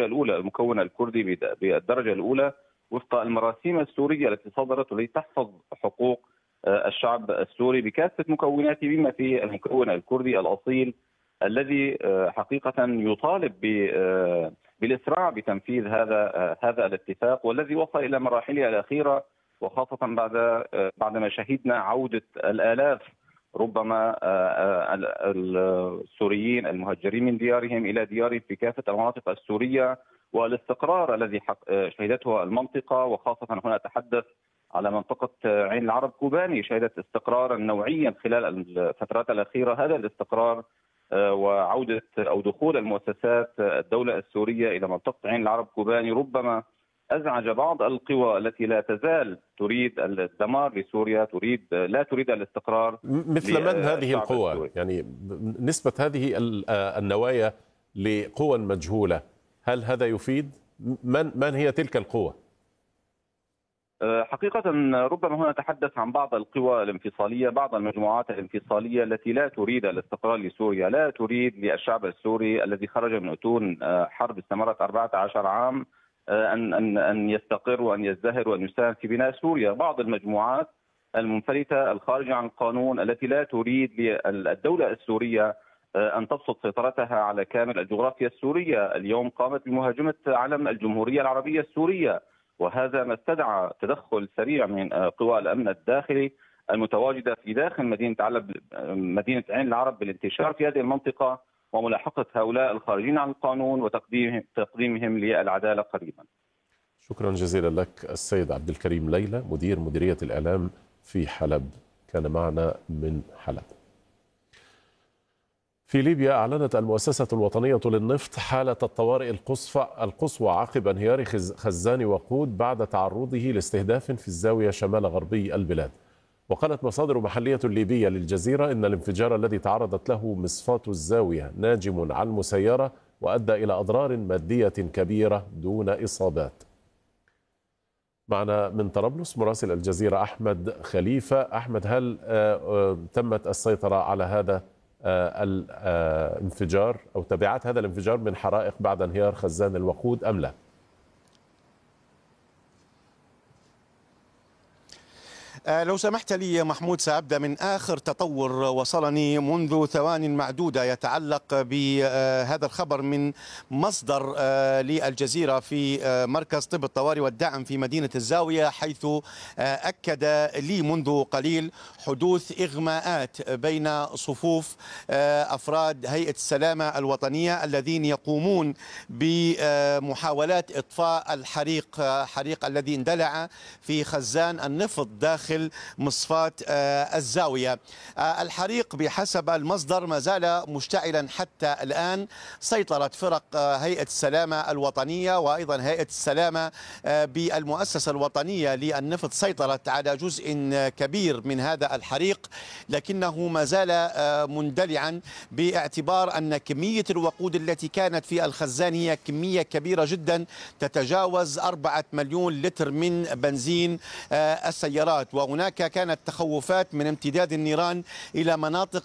بالدرجة الأولى، المكون الكردي بالدرجة الأولى وفق المراسيم السورية التي صدرت والتي تحفظ حقوق الشعب السوري بكافة مكوناته، بما فيه المكون الكردي الأصيل الذي حقيقة يطالب بالإسراع بتنفيذ هذا الاتفاق، والذي وصل إلى مراحله الأخيرة، وخاصة بعدما شهدنا عودة الآلاف ربما السوريين المهجرين من ديارهم إلى ديارهم في كافة المناطق السورية، والاستقرار الذي شهدته المنطقة، وخاصة هنا أتحدث على منطقة عين العرب كوباني، شهدت استقرارا نوعيا خلال الفترات الأخيرة. هذا الاستقرار وعودة أو دخول المؤسسات الدولة السورية إلى منطقة عين العرب كوباني ربما أزعج بعض القوى التي لا تزال تريد الدمار لسوريا، لا تريد الاستقرار. مثل من هذه القوى؟ السوري. يعني نسبة هذه النوايا لقوى مجهولة، هل هذا يفيد؟ من هي تلك القوى؟ حقيقة ربما هنا نتحدث عن بعض القوى الانفصالية، بعض المجموعات الانفصالية التي لا تريد الاستقرار لسوريا، لا تريد للشعب السوري الذي خرج من أتون حرب استمرت 14 عام أن يستقر وأن يزدهر وأن يساهم في بناء سوريا. بعض المجموعات المنفلتة الخارجة عن القانون التي لا تريد للدولة السورية أن تبسط سيطرتها على كامل الجغرافيا السورية. اليوم قامت بمهاجمة علم الجمهورية العربية السورية، وهذا ما استدعى تدخل سريع من قوى الأمن الداخلي المتواجدة في داخل مدينة عين العرب بالانتشار في هذه المنطقة وملاحقة هؤلاء الخارجين عن القانون وتقديمهم للعدالة قريبا. شكرا جزيلا لك السيد عبد الكريم ليلى، مدير مديرية الإعلام في حلب، كان معنا من حلب. في ليبيا أعلنت المؤسسة الوطنية للنفط حالة الطوارئ القصوى عقب انهيار خزان وقود بعد تعرضه لاستهداف في الزاوية شمال غربي البلاد. وقالت مصادر محلية ليبية للجزيرة إن الانفجار الذي تعرضت له مصفاة الزاوية ناجم عن مسيرة وأدى إلى أضرار مادية كبيرة دون إصابات. معنا من طرابلس مراسل الجزيرة أحمد خليفة. أحمد، هل تمت السيطرة على هذا الانفجار أو تبعات هذا الانفجار من حرائق بعد انهيار خزان الوقود أم لا؟ لو سمحت لي محمود، سأبدأ من آخر تطور وصلني منذ ثوان معدودة يتعلق بهذا الخبر من مصدر للجزيرة في مركز طب الطوارئ والدعم في مدينة الزاوية، حيث أكد لي منذ قليل حدوث إغماءات بين صفوف أفراد هيئة السلامة الوطنية الذين يقومون بمحاولات إطفاء الحريق الذي اندلع في خزان النفط داخل مصفاة الزاوية. الحريق بحسب المصدر ما زال مشتعلا حتى الآن. سيطرت فرق هيئة السلامة الوطنية وأيضا هيئة السلامة بالمؤسسة الوطنية للنفط سيطرت على جزء كبير من هذا الحريق، لكنه ما زال مندلعا باعتبار أن كمية الوقود التي كانت في الخزان هي كمية كبيرة جدا تتجاوز 4 مليون لتر من بنزين السيارات. وهناك كانت تخوفات من امتداد النيران إلى مناطق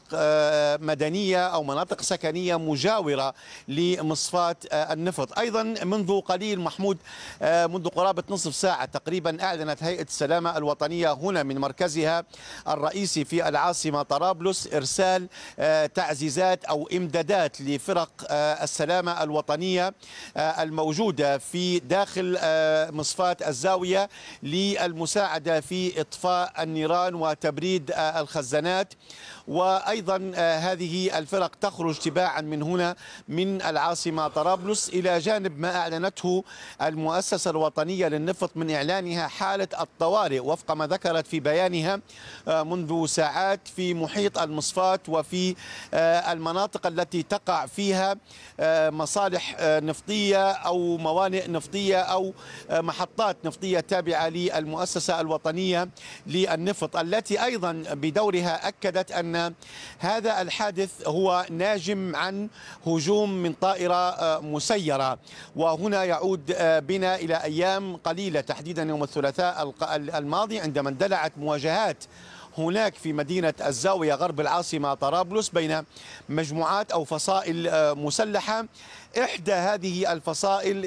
مدنية أو مناطق سكنية مجاورة لمصفاة النفط. أيضا منذ قليل محمود، منذ قرابة نصف ساعة تقريبا، أعلنت هيئة السلامة الوطنية هنا من مركزها الرئيسي في العاصمة طرابلس إرسال تعزيزات أو إمدادات لفرق السلامة الوطنية الموجودة في داخل مصفاة الزاوية للمساعدة في إطفاء النيران وتبريد الخزانات. وأيضا هذه الفرق تخرج تباعا من هنا من العاصمة طرابلس، إلى جانب ما أعلنته المؤسسة الوطنية للنفط من إعلانها حالة الطوارئ وفق ما ذكرت في بيانها منذ ساعات في محيط المصفاة وفي المناطق التي تقع فيها مصالح نفطية أو موانئ نفطية أو محطات نفطية تابعة للمؤسسة الوطنية للنفط، التي أيضا بدورها أكدت أن هذا الحادث هو ناجم عن هجوم من طائرة مسيرة. وهنا يعود بنا إلى أيام قليلة، تحديدا يوم الثلاثاء الماضي، عندما اندلعت مواجهات هناك في مدينة الزاوية غرب العاصمة طرابلس بين مجموعات أو فصائل مسلحة. إحدى هذه الفصائل